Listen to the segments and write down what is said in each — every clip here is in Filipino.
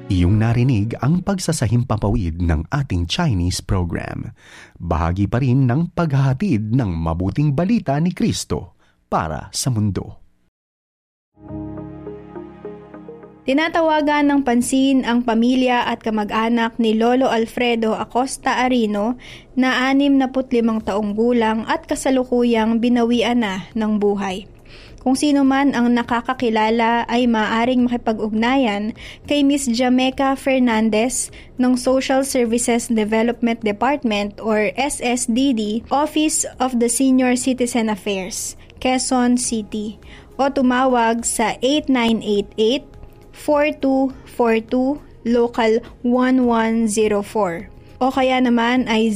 Iyong narinig ang pagsasahimpapawid ng ating Chinese program. Bahagi pa rin ng paghahatid ng mabuting balita ni Kristo para sa mundo. Tinatawagan ng pansin ang pamilya at kamag-anak ni Lolo Alfredo Acosta Arino na 65 taong gulang at kasalukuyang binawian na ng buhay. Kung sino man ang nakakakilala ay maaaring makipag-ugnayan kay Miss Jameca Fernandez ng Social Services Development Department or SSDD, Office of the Senior Citizen Affairs, Quezon City, o tumawag sa 8988-4242 Local 1104 o kaya naman ay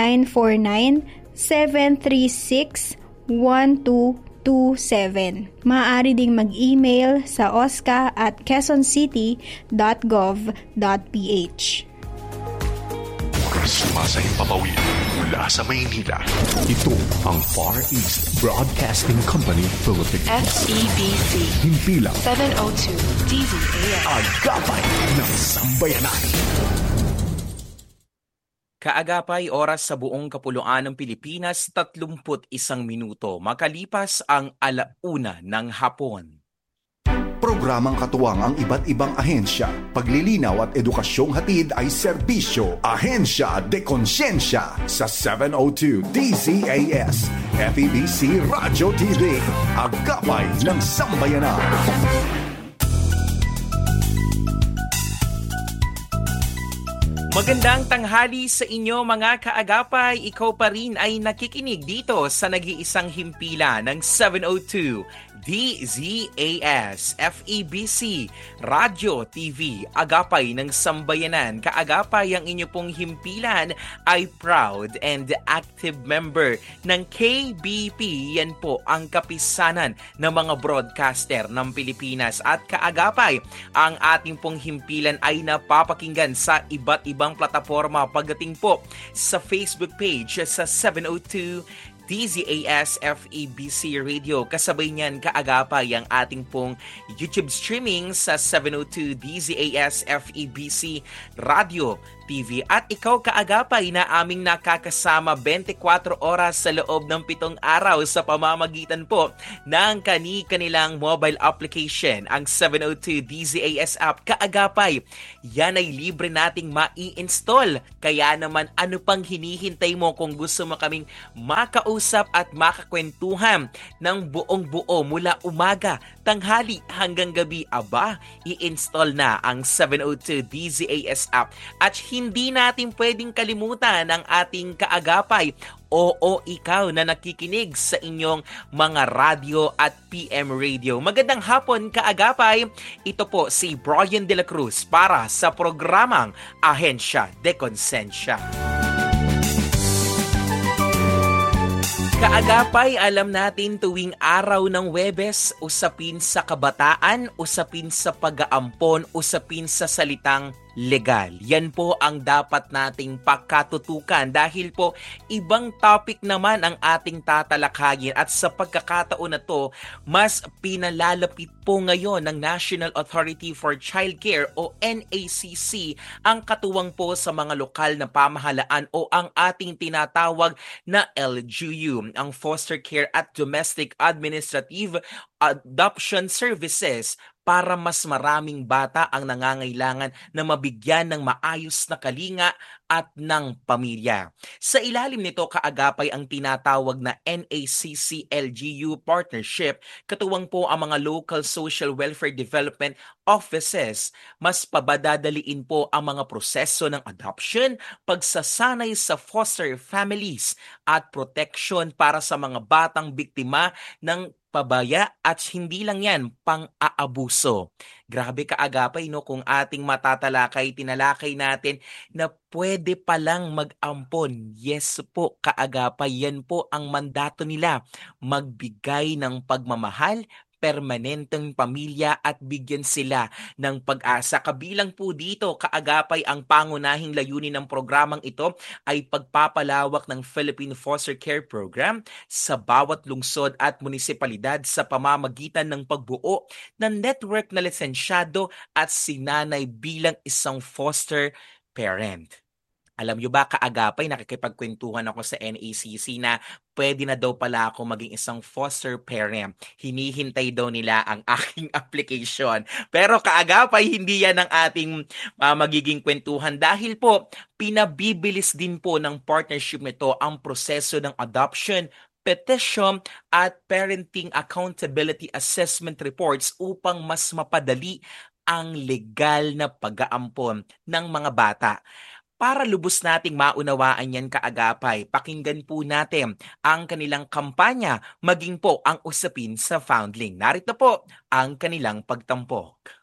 0949-736-1227. Maaari ding mag-email sa osca@quezoncity.gov.ph. Sumasahimpapawid mula sa Maynila. Ito ang Far East Broadcasting Company Philippines. FEBC. Himpilang 702 DZAS. Agapay ng Sambayanan. Kaagapay oras sa buong kapuluan ng Pilipinas, 31 minuto. Makalipas ang 1:00 ng hapon. Programang katuwang ang iba't ibang ahensya. Paglilinaw at edukasyong hatid ay serbisyo. Ahensya de Konsyensya sa 702 DZAS. FEBC Radio TV. Agapay ng Sambayanan. Magandang tanghali sa inyo mga kaagapay. Ikaw pa rin ay nakikinig dito sa nag-iisang himpila ng 702 DZAS, FEBC, Radio TV, Agapay ng Sambayanan. Kaagapay ang inyo pong himpilan ay proud and active member ng KBP. Yan po ang kapisanan ng mga broadcaster ng Pilipinas. At kaagapay, ang ating pong himpilan ay napapakinggan sa iba't ibang plataforma pagdating po sa Facebook page sa 702 DZAS FEBC Radio. Kasabay niyan kaagapay ang ating pong YouTube streaming sa 702 DZAS FEBC Radio TV. At ikaw kaagapay na aming nakakasama 24 oras sa loob ng 7 araw sa pamamagitan po ng kanilang mobile application, ang 702 DZAS app. Kaagapay, yan ay libre nating mai-install. Kaya naman ano pang hinihintay mo kung gusto mo kaming makausap at makakwentuhan ng buong buo mula umaga, tanghali hanggang gabi? Aba, i-install na ang 702 DZAS app. At hindi natin pwedeng kalimutan ang ating kaagapay. Oo, ikaw na nakikinig sa inyong mga radyo at PM radio. Magandang hapon kaagapay. Ito po si Brian De La Cruz para sa programang Ahensya de Konsensya. Kaagapay, alam natin tuwing araw ng Huwebes, usapin sa kabataan, usapin sa pag-aampon, usapin sa salitang legal. Yan po ang dapat nating pagkatutukan dahil po ibang topic naman ang ating tatalakayin at sa pagkakataon na to, mas pinalalapit po ngayon ng National Authority for Childcare o NACC ang katuwang po sa mga lokal na pamahalaan o ang ating tinatawag na LGU, ang Foster Care at Domestic Administrative Adoption Services, para mas maraming bata ang nangangailangan na mabigyan ng maayos na kalinga at ng pamilya. Sa ilalim nito kaagapay ang tinatawag na NACC-LGU Partnership, katuwang po ang mga Local Social Welfare Development Offices. Mas pabadadaliin po ang mga proseso ng adoption, pagsasanay sa foster families at protection para sa mga batang biktima ng pabaya at hindi lang yan, pang-aabuso. Grabe kaagapay no kung ating matatalakay, tinalakay natin na pwede palang mag-ampon. Yes po kaagapay, yan po ang mandato nila. Magbigay ng pagmamahal, permanenteng pamilya at bigyan sila ng pag-asa. Kabilang po dito, kaagapay, ang pangunahing layunin ng programang ito ay pagpapalawak ng Philippine Foster Care Program sa bawat lungsod at munisipalidad sa pamamagitan ng pagbuo ng network na lisensyado at sinanay bilang isang foster parent. Alam nyo ba, kaagapay, nakikipagkwentuhan ako sa NACC na pwede na daw pala ako maging isang foster parent. Hinihintay daw nila ang aking application. Pero kaagapay, hindi yan ang ating magiging kwentuhan dahil po, pinabibilis din po ng partnership nito ang proseso ng adoption, petition at parenting accountability assessment reports upang mas mapadali ang legal na pag-aampon ng mga bata. Para lubos nating maunawaan yan, kaagapay, pakinggan po natin ang kanilang kampanya, maging po ang usapin sa Foundling. Narito po ang kanilang pagtampok.